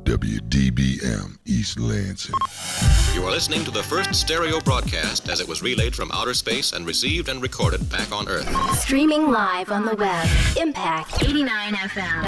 WDBM East Lansing. You are listening to the first stereo broadcast as it was relayed from outer space and received and recorded back on Earth. Streaming live on the web. Impact 89FM.